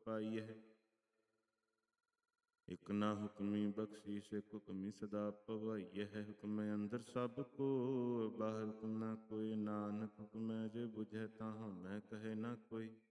ਪਾਈਐ। ਇਕ ਨਾ ਹੁਕਮੀ ਬਖਸ਼ੀਸ਼ ਇਕ ਹੁਕਮੀ ਸਦਾ ਭਵਾਈਐ। ਹੁਕਮੈ ਅੰਦਰ ਸਭ ਕੋ ਬਾਹਰ ਹੁਕਮ ਨਾ ਕੋਈ। ਨਾਨਕ ਹੁਕਮੈ ਜੇ ਬੁਝੈ ਤਾਂ ਹਉਮੈ ਕਹੈ ਨਾ ਕੋਈ।